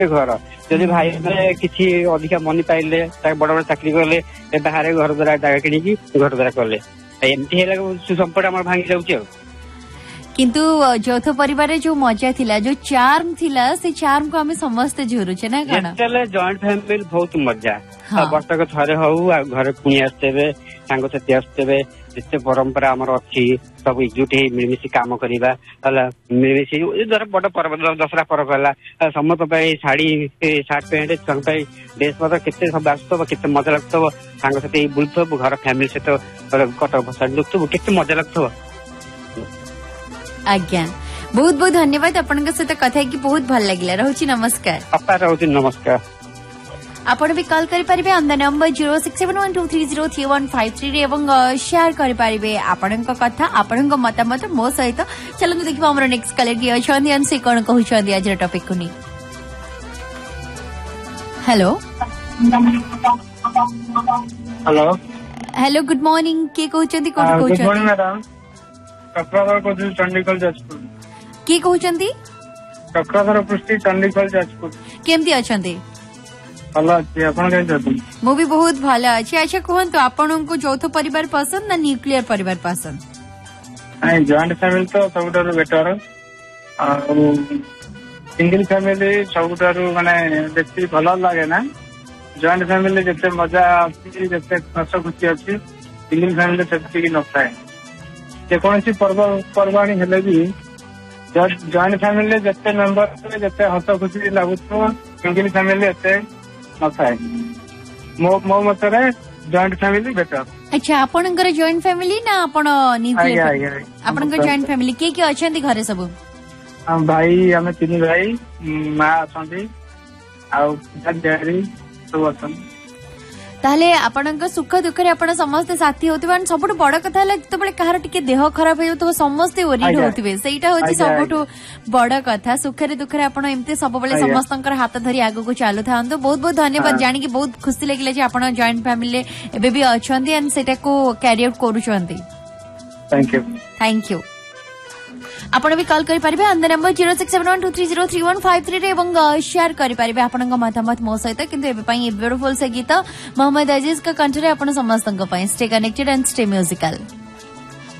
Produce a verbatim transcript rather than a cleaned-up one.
घर जदि भाई मैंने किसी अधिका मनी पाइले बड़ बड़ चाकरी कले बाहर घर द्वारा जागा किणी घर द्वारा कले एमती सुसंपट आम भांगी जाऊँच। किंतु यौथ परिवार जो मजा थिला जो चार्म थिला से चार्म को हमें समस्ते झुरुचे ना कण जॉइंट फैमिली बहुत मजा वर्षक थरे हऊ घर पुणी आसते सांग साथी आसते जिते परंपरा आमर अच्छी सब एकजुट हो मिलमिशी काम करवा मिलमिशी बड़ पर्व दसरा पर्व है समस्त शाढ़ी सार्ट पैंट छुआ ड्रेस पत्र केते सब आसुव केते मजा लगुव सांग साथी बुलुव घर फैमिली सहित कटक भसाणी लुटुव केते मजा लगुव। आज्ञा बहुत बहुत धन्यवाद आपण सहित कथा की बहुत भल लगे रोची नमस्कार अपा रोची नमस्कार। आपण भी कॉल करि परिबे on the number zero six seven one two three zero three one five three एवं शेयर करि परिबे आपणक कथा आपणक मतामत मो सहित। चलंतु देखिबा हमर नेक्स्ट कॉलर की अछंदी अन से कोन कहउछंदी आज टॉपिक कुनी। Hello hello hello good morning के कहउछंदी कोन कहउछंदी? गुड मॉर्निंग मैडम चक्रधर को चंडीगढ़ जाजपुर के कहउछंदी? चक्रधर पृष्टि चंडीगढ़ जाजपुर केमती अछंदी? भलो अछि आपण के मु भी बहुत भलो अछि। अच्छा कहंतु आपन को यौथ परिवार पसंद ना न्यूक्लियर परिवार पसंद? आई जॉइंट फैमिली तो सबुठारु बेटर आ सिंगल फैमिली सबुठारु माने बेसी भलो लागे ना। जॉइंट फैमिली जते मजा अछि जते हस खुशी अछि सिंगल फैमिली सेति न थाए जेकोसी पर्व पर्वाणी हेले भी जॉइंट फैमिली जते मेंबर जते हस खुशी लागुथो सिंगल फैमिली एते न थाए मो मो मतरे जॉइंट फैमिली बेटर। अच्छा आपनकर जॉइंट फैमिली ना आपण न्यूक्लियर आपनकर जॉइंट फैमिली के के अछंती घरे सब? हम भाई हमें तीन भाई मां अछंती आ डैडी सब अछंती। ताले आपनक सुख दुख रे आपण समस्त साथी होतबे सबटु बड़ कथा है जतबे कहार टिके देह खराब हो तो समस्त ओरिड होतबे सेटा होची सबटु बड़ कथा। सुख रे दुख रे आपण एमते सब बेले समस्तंकर हाथ धरी आगो को चालू थांतो। बहुत बहुत धन्यवाद जानि कि बहुत खुशी लागिले जे आपण जॉइंट फैमिली एबे भी अछंती एंड सेटा को carry out करूछंती। Thank you thank you. आपण भी कॉल करि परिबे on the number zero six seven one two three zero three one five three रे एवं शेयर करि परिबे आपनक मतामत मो सहित। किंतु एबे पई ब्यूटीफुल से गीत मोहम्मद अजीज का कंठरे आपण समस्तक पई stay connected and stay musical.